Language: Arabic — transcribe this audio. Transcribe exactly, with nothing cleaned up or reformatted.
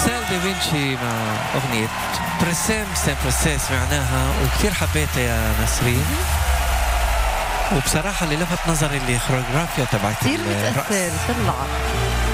مارسيل دافنشي مع أغنية بريسيم سيمبرسي سمعناها وكثير حبيتها يا نسرين. وبصراحة اللي لفت نظري اللي خوريوغرافيا تبعت كثير متأثر طلع